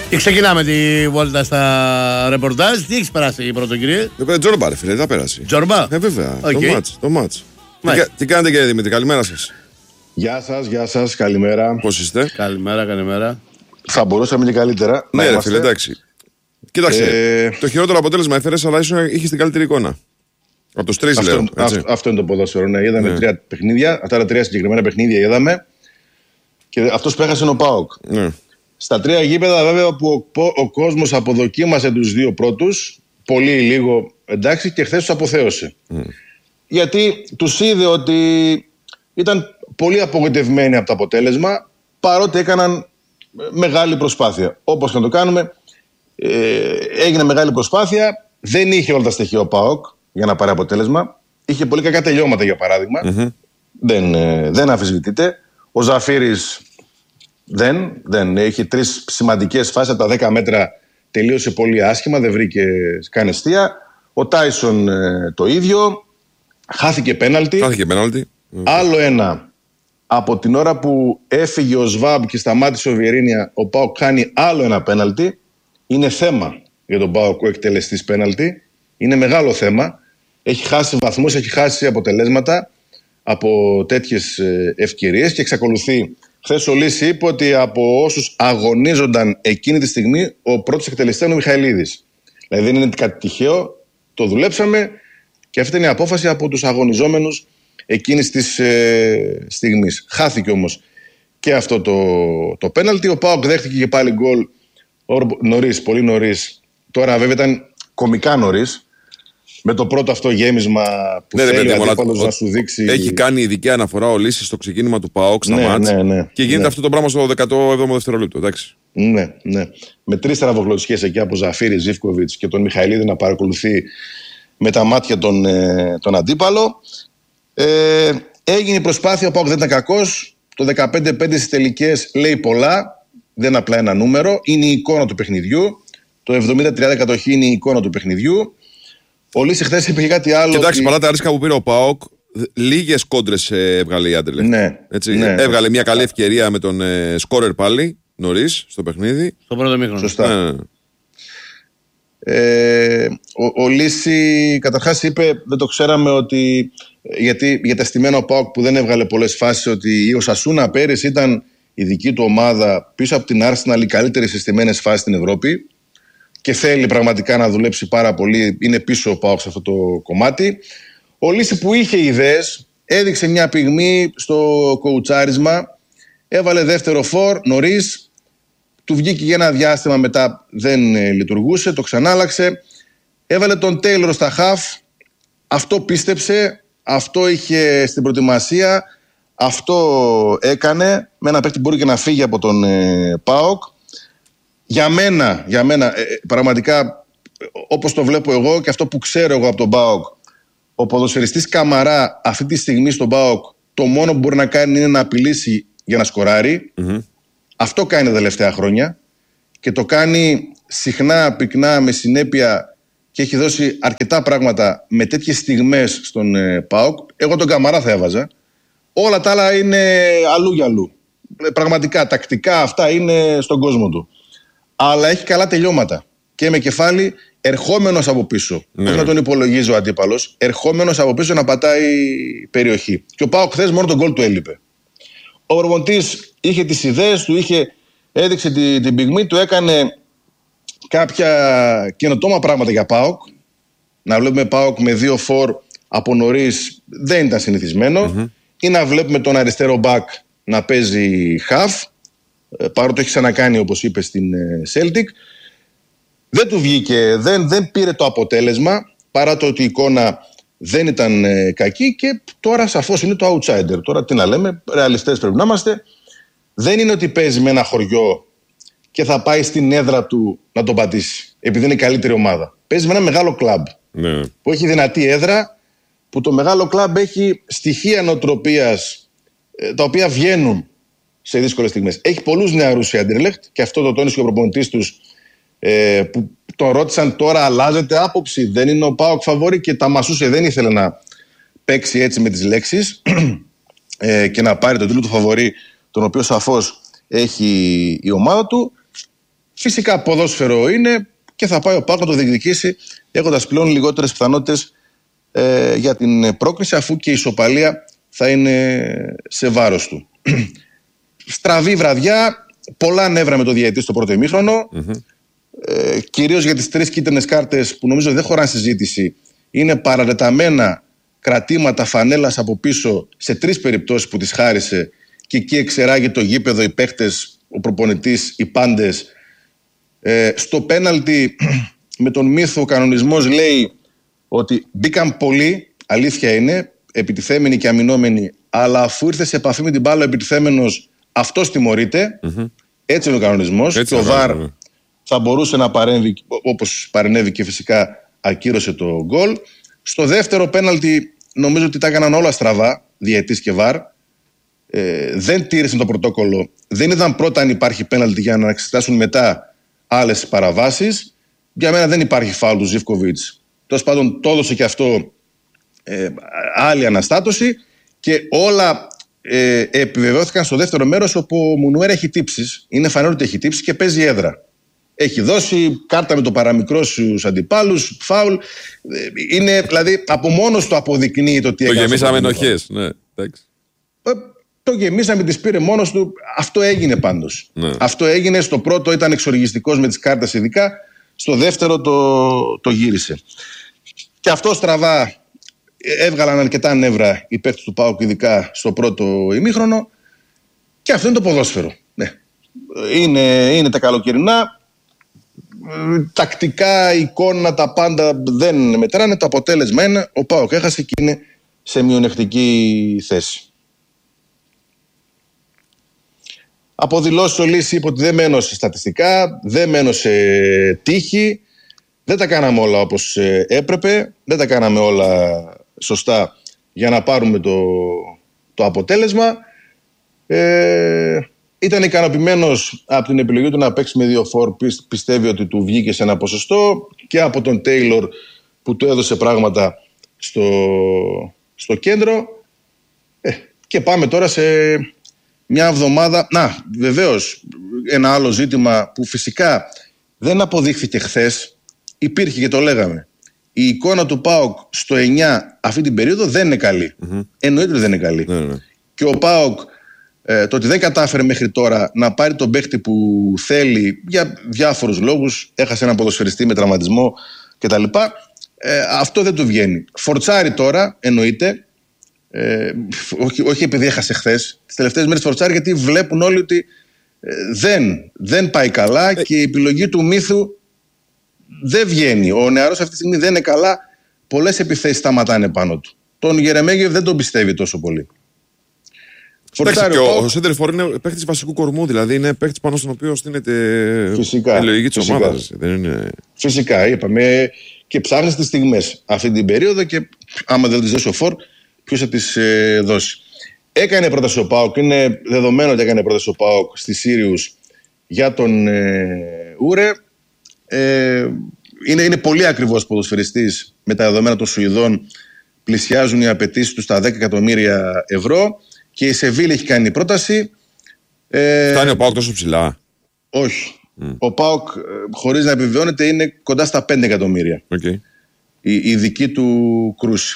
Και ξεκινάμε τη βόλτα στα ρεπορτάζ. Τι έχεις περάσει πρώτο, κύριε? Τζόρμπα, ρε φίλε, θα πέρασε. Τζόρμπα. Βέβαια. Okay. Το μάτς. Τι κάνετε, κύριε Δημήτρη, καλημέρα σας. Γεια σας, καλημέρα. Πώς είστε? Καλημέρα. Θα μπορούσαμε και καλύτερα. Ναι, ρε φίλε, εντάξει. Κοίταξε, το χειρότερο αποτέλεσμα έφερες, αλλά ίσως είχες την καλύτερη εικόνα. Από τους τρεις, λέω. Αυτό είναι το ποδόσφαιρο. Ναι, είδαμε 3 παιχνίδια. Αυτά τα 3 συγκεκριμένα παιχνίδια είδαμε. Και αυτός που έχασε είναι ο ΠΑΟΚ. Ναι. Στα 3 γήπεδα, βέβαια, που ο κόσμος αποδοκίμασε τους 2 πρώτους, πολύ ή λίγο εντάξει, και χθες τους αποθέωσε. Γιατί τους είδε ότι ήταν πολύ απογοητευμένοι από το αποτέλεσμα, παρότι έκαναν μεγάλη προσπάθεια. Όπως και να το κάνουμε, έγινε μεγάλη προσπάθεια. Δεν είχε όλα τα στοιχεία ο ΠΑΟΚ για να πάρει αποτέλεσμα. Είχε πολύ κακά τελειώματα, για παράδειγμα. Δεν αμφισβητείται. Ο Ζαφύρης δεν είχε 3 σημαντικές φάσεις από τα 10 μέτρα. Τελείωσε πολύ άσχημα, δεν βρήκε καν εστία. Ο Τάισον το ίδιο. Χάθηκε πέναλτι. Άλλο ένα. Από την ώρα που έφυγε ο Σβάμπ και σταμάτησε ο Βιερίνια, ο ΠΑΟΚ κάνει άλλο ένα πέναλτι. Είναι θέμα για τον ΠΑΟΚ ο εκτελεστής πέναλτι. Είναι μεγάλο θέμα. Έχει χάσει βαθμούς, έχει χάσει αποτελέσματα από τέτοιες ευκαιρίες και εξακολουθεί. Χθες ο Λύση είπε ότι από όσους αγωνίζονταν εκείνη τη στιγμή, ο πρώτος εκτελεστής είναι ο Μιχαηλίδης. Δηλαδή δεν είναι κάτι τυχαίο. Το δουλέψαμε και αυτή είναι η απόφαση από τους αγωνιζόμενους εκείνης της στιγμής. Χάθηκε όμως και αυτό το πέναλτι. Ο ΠΑΟΚ δέχτηκε και πάλι γκολ νωρίς, πολύ νωρίς. Τώρα βέβαια ήταν κωμικά νωρίς. Με το πρώτο αυτό γέμισμα που θέλει ο αντίπαλος να σου δείξει. Έχει κάνει ειδική αναφορά ο Λύσης στο ξεκίνημα του ΠΑΟΚ στα μάτς. Και γίνεται αυτό το πράγμα στο 17ο δευτερόλεπτο. Εντάξει. Ναι. Με 3 στραβογλωτικές εκεί από Ζαφύρη, Ζίβκοβιτς και τον Μιχαηλίδη να παρακολουθεί με τα μάτια τον αντίπαλο. Έγινε η προσπάθεια, ο ΠΑΟΚ δεν ήταν κακός. Το 15-5 στις τελικές λέει πολλά. Δεν απλά ένα νούμερο. Είναι η εικόνα του παιχνιδιού. Το 70-30 κατοχή είναι η εικόνα του παιχνιδιού. Ο Λύση χθες είπε κάτι άλλο. Κοιτάξτε, παρά τα ρίσκα που πήρε ο ΠΑΟΚ, λίγες κόντρες έβγαλε η Άντερλεχτ. Ναι. Έβγαλε μια καλή ευκαιρία με τον σκόρερ πάλι νωρίς στο παιχνίδι. Στο πρώτο μήχρονο. Σωστά. Ο Λύση καταρχάς είπε, δεν το ξέραμε, ότι γιατί για τα στημένα ο ΠΑΟΚ που δεν έβγαλε πολλές φάσεις, ότι η Οσασούνα πέρυσι ήταν η δική του ομάδα πίσω από την Arsenal, οι καλύτερες συστημένες φάσεις στην Ευρώπη. Και θέλει πραγματικά να δουλέψει πάρα πολύ. Είναι πίσω ο ΠΑΟΚ σε αυτό το κομμάτι. Ο Λύση που είχε ιδέες, έδειξε μια πυγμή στο κοουτσάρισμα. Έβαλε δεύτερο φορ νωρίς. Του βγήκε για ένα διάστημα, μετά δεν λειτουργούσε. Το ξανάλλαξε. Έβαλε τον Τέιλορ στα χαφ. Αυτό πίστεψε. Αυτό είχε στην προετοιμασία. Αυτό έκανε. Με ένα παίκτη που μπορεί και να φύγει από τον ΠΑΟΚ. Για μένα, πραγματικά, όπως το βλέπω εγώ και αυτό που ξέρω εγώ από τον ΠΑΟΚ, ο ποδοσφαιριστής Καμαρά αυτή τη στιγμή στον ΠΑΟΚ το μόνο που μπορεί να κάνει είναι να απειλήσει για να σκοράρει. Αυτό κάνει τα τελευταία χρόνια και το κάνει συχνά, πυκνά, με συνέπεια, και έχει δώσει αρκετά πράγματα με τέτοιες στιγμές στον ΠΑΟΚ. Εγώ τον Καμαρά θα έβαζα. Όλα τα άλλα είναι αλλού για αλλού. Πραγματικά, τακτικά αυτά είναι στον κόσμο του. Αλλά έχει καλά τελειώματα. Και με κεφάλι, ερχόμενος από πίσω. Όχι να τον υπολογίζει ο αντίπαλος, ερχόμενος από πίσω να πατάει περιοχή. Και ο ΠΑΟΚ χθες μόνο τον γκολ του έλειπε. Ο προπονητής είχε τις ιδέες του, έδειξε την πυγμή του, έκανε κάποια καινοτόμα πράγματα για ΠΑΟΚ. Να βλέπουμε ΠΑΟΚ με 2 φορ από νωρίς δεν ήταν συνηθισμένο. Ή να βλέπουμε τον αριστερό μπακ να παίζει half. Παρότι το έχει ξανακάνει, όπως είπε, στην Celtic. Δεν του βγήκε, δεν πήρε το αποτέλεσμα, παρά το ότι η εικόνα δεν ήταν κακή, και τώρα σαφώς είναι το outsider. Τώρα τι να λέμε, ρεαλιστές πρέπει να είμαστε. Δεν είναι ότι παίζει με ένα χωριό και θα πάει στην έδρα του να τον πατήσει, επειδή είναι η καλύτερη ομάδα. Παίζει με ένα μεγάλο κλαμπ που έχει δυνατή έδρα, που το μεγάλο κλαμπ έχει στοιχεία νοοτροπίας τα οποία βγαίνουν σε δύσκολες στιγμές. Έχει πολλούς νεαρούς η Άντερλεχτ, και αυτό το τόνισε ο προπονητής τους, που τον ρώτησαν τώρα, αλλάζεται άποψη, δεν είναι ο ΠΑΟΚ φαβόρη, και τα μασούσε, δεν ήθελε να παίξει έτσι με τις λέξεις και να πάρει τον τίτλο του φαβορή, τον οποίο σαφώς έχει η ομάδα του. Φυσικά ποδόσφαιρο είναι και θα πάει ο ΠΑΟΚ να το διεκδικήσει, έχοντας πλέον λιγότερες πιθανότητες για την πρόκριση, αφού και η ισοπαλία θα είναι σε βάρος του. Στραβή βραδιά, πολλά νεύρα με το διαιτητή στο πρώτο ημίχρονο. Κυρίως για τις 3 κίτρινες κάρτες που νομίζω δεν χωράνε συζήτηση. Είναι παρατεταμένα κρατήματα φανέλας από πίσω σε 3 περιπτώσεις που τις χάρισε, και εκεί εξεράγει το γήπεδο, οι παίχτες, ο προπονητής, οι πάντες. Στο πέναλτι με τον Μύθο ο κανονισμός λέει ότι μπήκαν πολλοί, αλήθεια είναι, επιτιθέμενοι και αμυνόμενοι, αλλά αφού ήρθε σε επαφή με την μπάλα ο επιτιθέμενος, αυτός τιμωρείται. Έτσι είναι ο κανονισμός. Και ο ΒΑΡ θα μπορούσε να παρέμβει, όπως παρενέβη και φυσικά ακύρωσε το γκολ. Στο δεύτερο πέναλτι νομίζω ότι τα έκαναν όλα στραβά, διαιτής και ΒΑΡ. Δεν τήρησαν το πρωτόκολλο. Δεν είδαν πρώτα αν υπάρχει πέναλτι για να εξετάσουν μετά άλλες παραβάσεις. Για μένα δεν υπάρχει φάουλ του Ζίβκοβιτς. Τέλος πάντων, το έδωσε και αυτό άλλη αναστάτωση, και όλα επιβεβαιώθηκαν στο δεύτερο μέρος, όπου ο Μουνουέρα έχει τύψεις. Είναι φανερό ότι έχει τύψεις και παίζει έδρα. Έχει δώσει κάρτα με το παραμικρό στους αντιπάλους, φάουλ. Είναι, δηλαδή, από μόνος του αποδεικνύει το τι έκανε. Το γεμίσαμε ενοχές. Ναι, το γεμίσαμε, τις πήρε μόνος του. Αυτό έγινε πάντως. Ναι. Αυτό έγινε. Στο πρώτο ήταν εξοργιστικός με τις κάρτες ειδικά. Στο δεύτερο το γύρισε. Και αυτό στραβά έβγαλαν αρκετά νεύρα οι παίκτες του ΠΑΟΚ, ειδικά στο πρώτο ημίχρονο. Και αυτό είναι το ποδόσφαιρο. Ναι. Είναι τα καλοκαιρινά. Τακτικά, εικόνα, τα πάντα δεν μετράνε. Το αποτέλεσμα είναι ο ΠΑΟΚ έχασε και είναι σε μειονεκτική θέση. Από δηλώσεις ο Λύση είπε ότι δεν μένω σε στατιστικά, δεν μένω σε τύχη. Δεν τα κάναμε όλα όπως έπρεπε, δεν τα κάναμε όλα σωστά για να πάρουμε το αποτέλεσμα. Ήταν ικανοποιημένος από την επιλογή του να παίξει με 2 φορ. Πιστεύει ότι του βγήκε σε ένα ποσοστό, και από τον Τέιλορ που του έδωσε πράγματα στο κέντρο. Και πάμε τώρα σε μια εβδομάδα. Βεβαίως, ένα άλλο ζήτημα που φυσικά δεν αποδείχθηκε χθες, υπήρχε και το λέγαμε. Η εικόνα του ΠΑΟΚ στο 9 αυτή την περίοδο δεν είναι καλή. Εννοείται ότι δεν είναι καλή. Και ο ΠΑΟΚ το ότι δεν κατάφερε μέχρι τώρα να πάρει τον παίχτη που θέλει για διάφορους λόγους, έχασε έναν ποδοσφαιριστή με τραυματισμό κτλ. Αυτό δεν του βγαίνει. Φορτσάρει τώρα, εννοείται. Όχι επειδή έχασε χθες. Τις τελευταίες μέρες φορτσάρει γιατί βλέπουν όλοι ότι δεν πάει καλά, και η επιλογή του Μύθου δεν βγαίνει. Ο νεαρός αυτή τη στιγμή δεν είναι καλά. Πολλές επιθέσεις σταματάνε πάνω του. Τον Γερεμέγεφ δεν τον πιστεύει τόσο πολύ. Και ο Σέντερφορ είναι παίκτης βασικού κορμού, δηλαδή είναι παίκτης πάνω στον οποίο στείνεται η λογική της ομάδας. Φυσικά, είπαμε, και ψάχνεις τις στιγμές αυτή την περίοδο, και άμα δεν τις δώσει ο Φορ, ποιος θα τις δώσει. Έκανε πρόταση ο ΠΑΟΚ, είναι δεδομένο ότι έκανε πρόταση ο ΠΑΟΚ στη Σύριους για τον Ούρε. Είναι πολύ ακριβώς ποδοσφαιριστής με τα δεδομένα των Σουηδών. Πλησιάζουν οι απαιτήσεις του στα 10 εκατομμύρια ευρώ, και η Σεβίλη έχει κάνει πρόταση. Φτάνει ο ΠΑΟΚ τόσο ψηλά? Όχι. Ο ΠΑΟΚ, χωρίς να επιβεβαιώνεται, είναι κοντά στα 5 εκατομμύρια. Η δική του κρούση.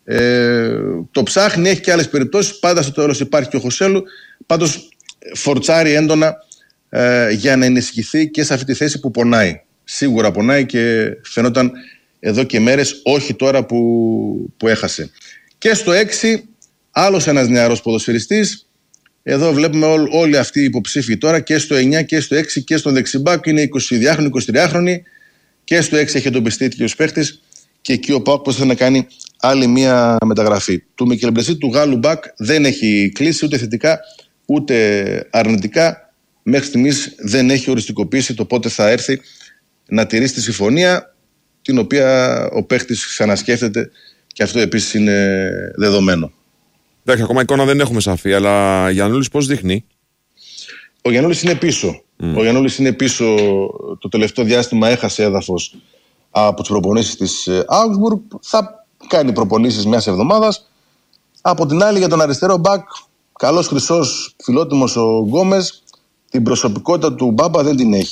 Το ψάχνει, έχει και άλλες περιπτώσεις. Πάντα στο τέλος υπάρχει και ο Χωσέλου. Πάντως φορτσάρει έντονα για να ενισχυθεί και σε αυτή τη θέση που πονάει. Σίγουρα πονάει, και φαινόταν εδώ και μέρες, όχι τώρα που έχασε. Και στο 6 άλλος ένας νεαρός ποδοσφαιριστής. Εδώ βλέπουμε όλοι αυτοί οι υποψήφοι τώρα, και στο 9 και στο 6 και στον δεξιμπάκ. Είναι 22χρονοι, 23χρονοι, και στο 6 έχει τον πιστήτη και ο παίχτης, και εκεί ο ΠΑΟΚ θέλει να κάνει άλλη μία μεταγραφή. Του Μικελμπρεσί, του Γάλλου μπακ, δεν έχει κλείσει ούτε θετικά ούτε αρνητικά. Μέχρι στιγμής δεν έχει οριστικοποιήσει το πότε θα έρθει να τηρήσει τη συμφωνία, την οποία ο παίχτης ξανασκέφτεται, και αυτό επίσης είναι δεδομένο. Εντάξει, ακόμα εικόνα δεν έχουμε σαφή, αλλά Γιαννούλης πώς δείχνει? Ο Γιαννούλης είναι πίσω. Ο Γιαννούλης είναι πίσω. Το τελευταίο διάστημα έχασε έδαφος από τις προπονήσεις της Augsburg. Θα κάνει προπονήσεις μιας εβδομάδας. Από την άλλη, για τον αριστερό μπακ, καλός χρυσός, φιλότιμος ο Γκόμες, την προσωπικότητα του Μπάμπα δεν την έχει.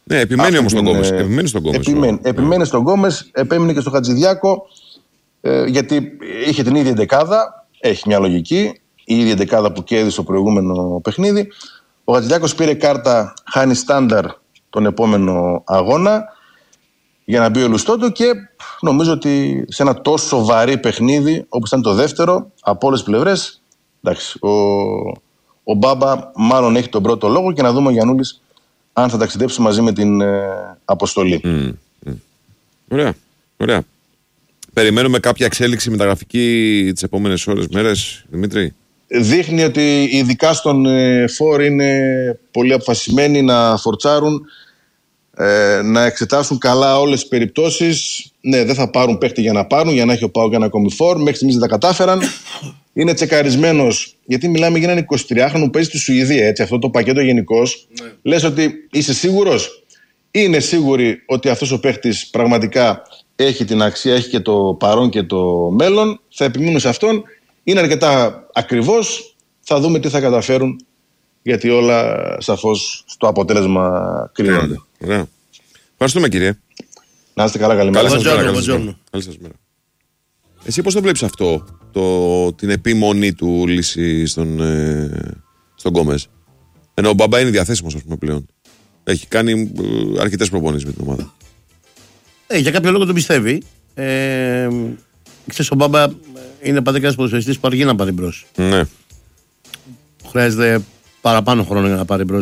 Ναι, επιμένει όμως στον Γκόμες. Επιμένει στον Γκόμες, επέμεινε και στο Χατζηδιάκο, γιατί είχε την ίδια εντεκάδα. Έχει μια λογική. Η ίδια εντεκάδα που κέρδισε στο προηγούμενο παιχνίδι. Ο Χατζηδιάκος πήρε κάρτα, χάνει στάνταρ τον επόμενο αγώνα για να μπει ο Λουστόντο, και νομίζω ότι σε ένα τόσο βαρύ παιχνίδι όπως ήταν το δεύτερο, από όλες τις πλευρές, εντάξει, ο Μπάμπα μάλλον έχει τον πρώτο λόγο, και να δούμε ο Γιαννούλης αν θα ταξιδέψει μαζί με την αποστολή. Ωραία, ωραία. Περιμένουμε κάποια εξέλιξη μεταγραφική τις επόμενες ώρες, μέρες, Δημήτρη? Δείχνει ότι ειδικά στον φόρ είναι πολύ αποφασισμένοι να φορτσάρουν, να εξετάσουν καλά όλες τις περιπτώσεις. Ναι, δεν θα πάρουν παίχτη για να πάρουν, για να έχει ο ΠΑΟΚ ένα ακόμη φόρ. Μέχρι στιγμής δεν τα κατάφεραν. Είναι τσεκαρισμένος, γιατί μιλάμε για έναν 23χρονο που παίζει στη Σουηδία. Έτσι, αυτό το πακέτο γενικώς. Ναι. Λες ότι είσαι σίγουρος? Είναι σίγουροι ότι αυτός ο παίχτης πραγματικά έχει την αξία, έχει και το παρόν και το μέλλον. Θα επιμείνουν σε αυτόν. Είναι αρκετά ακριβώς. Θα δούμε τι θα καταφέρουν, γιατί όλα σαφώς στο αποτέλεσμα κρίνονται. Ωραία. Ευχαριστούμε, κύριε. Να είστε καλά, καλημέρα. Καλή σας μέρα. Εσύ πώς το βλέπεις αυτό, την επιμονή του Λύση στον Γκόμες? Ενώ ο Μπαμπά είναι διαθέσιμος, ας πούμε, πλέον. Έχει κάνει αρκετές προπονήσεις με την ομάδα. Για κάποιο λόγο τον πιστεύει. Ξέρεις, ο Μπάμπα είναι πάντα ένας ποδοσφαιριστής που αργεί να πάρει μπρος. Ναι. Χρειάζεται παραπάνω χρόνο για να πάρει μπρος,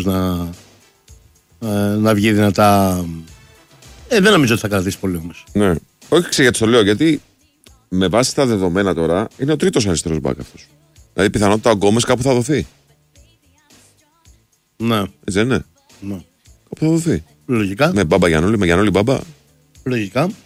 να βγει δυνατά. Δεν νομίζω ότι θα κρατήσει πολύ όμως. Ναι. Όχι, γιατί το λέω, γιατί με βάση τα δεδομένα τώρα είναι ο τρίτος αριστερός μπακ αυτός. Δηλαδή πιθανότητα ο Γκόμες κάπου θα δοθεί. Ναι. Έτσι δεν είναι? Ναι. Κάπου θα δοθεί. Λογικά. Με Μπάμπα Γιαννούλη, με Γιαννούλη Μπάμπα. Λογικά.